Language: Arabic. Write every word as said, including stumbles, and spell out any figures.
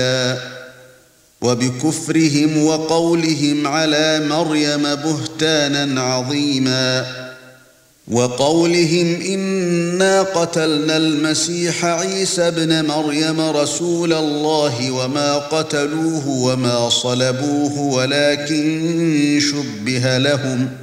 وبكفرهم وقولهم على مريم بهتانا عظيما وقولهم إنا قتلنا المسيح عيسى ابن مريم رسول الله وما قتلوه وما صلبوه ولكن شبه لهم